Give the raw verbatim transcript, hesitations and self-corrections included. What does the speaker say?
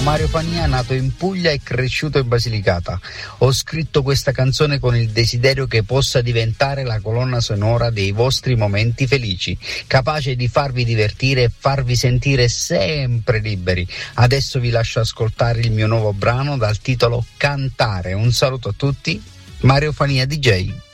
Mario Fania, nato in Puglia e cresciuto in Basilicata. Ho scritto questa canzone con il desiderio che possa diventare la colonna sonora dei vostri momenti felici, capace di farvi divertire e farvi sentire sempre liberi. Adesso vi lascio ascoltare il mio nuovo brano dal titolo Cantare. Un saluto a tutti, Mario Fania D J.